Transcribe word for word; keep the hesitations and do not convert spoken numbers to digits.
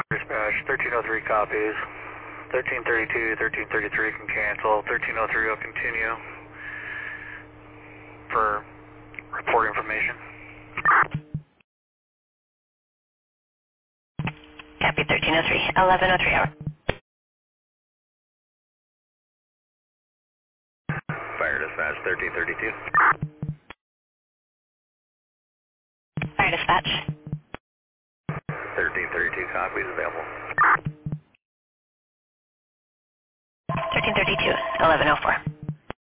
Dispatch, thirteen oh three copies. thirteen thirty-two, thirteen thirty-three can cancel. thirteen oh three will continue for report information. Copy thirteen oh three, eleven oh three hour. Fire dispatch, thirteen thirty-two. Fire dispatch. thirteen thirty-two copies available. thirteen thirty-two, eleven oh four.